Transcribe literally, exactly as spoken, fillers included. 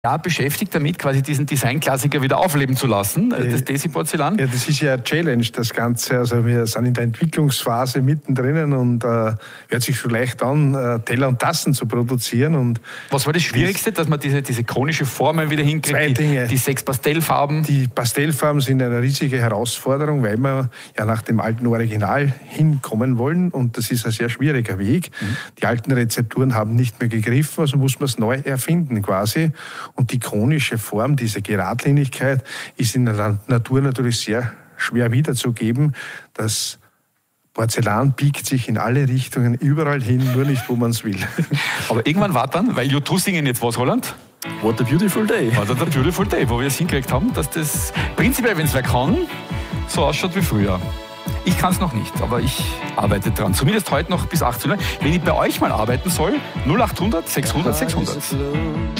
Ja, beschäftigt damit, quasi diesen Designklassiker wieder aufleben zu lassen, das Desi-Porzellan. Ja, das ist ja eine Challenge, das Ganze. Also wir sind in der Entwicklungsphase mittendrin und äh, hört sich schon leicht an, äh, Teller und Tassen zu produzieren. Und was war das Schwierigste, dass man diese, diese konische Formen wieder hinkriegt? Zwei Dinge. Die, die sechs Pastellfarben. Die Pastellfarben sind eine riesige Herausforderung, weil wir ja nach dem alten Original hinkommen wollen und das ist ein sehr schwieriger Weg. Mhm. Die alten Rezepturen haben nicht mehr gegriffen, also muss man es neu erfinden quasi. Und die konische Form, diese Geradlinigkeit, ist in der Natur natürlich sehr schwer wiederzugeben. Das Porzellan biegt sich in alle Richtungen, überall hin, nur nicht, wo man es will. Aber irgendwann war dann, weil U zwei singen jetzt was, Roland? What a beautiful day. What a beautiful day, wo wir es hingekriegt haben, dass das prinzipiell, wenn es wer kann, so ausschaut wie früher. Ich kann es noch nicht, aber ich arbeite dran. Zumindest heute noch bis achtzehn Uhr. Wenn ich bei euch mal arbeiten soll, null acht hundert sechshundert sechshundert.